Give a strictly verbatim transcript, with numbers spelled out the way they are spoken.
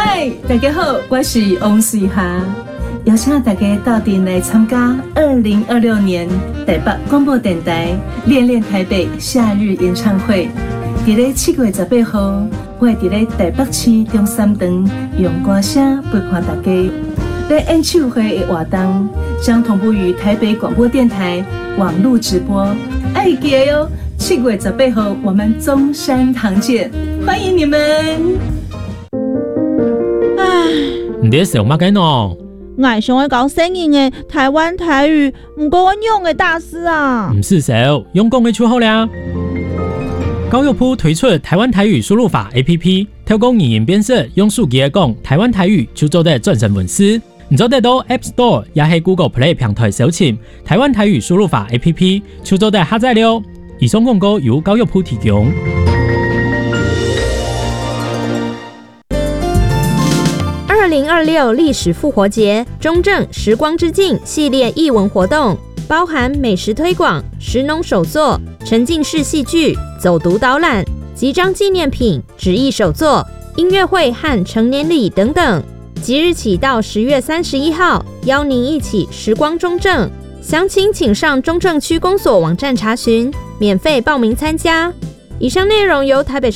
嗨，大家好，我是王水霞，邀请大家到店来参加二零二六年台北广播电台恋恋台北夏日演唱会。伫咧七月十八号，我会伫咧台北市中山堂用歌声陪伴大家。在演唱会的活动将同步于台北广播电台网络直播，爱记得哟！七月十八号我们中山堂见，欢迎你们。 你在想乜嘅喏？ 我想要搞新颖的台湾台语，不过我用的大师啊， 唔是少，用讲嘅出好啦。高友铺推出台湾台语输入法 A P P， 透过语音辨识，用手机嚟讲台湾台语，就做得转成文字。你做得到 App Store 也係 Google Play 平台搜尋台灣台語輸入法 A P P， 就做得下載了。以上廣告由高友鋪提供。 二零二六歷史復活節中正時光之境系列藝文活動，包含美食推廣、食農手作、沉浸式戲劇、走讀導覽、集章紀念品、紙藝手作、音樂會和成年禮等等。即日起到十月三十一號，邀您一起時光中正。詳情請上中正區公所網站查詢，免費報名參加。以上內容由台北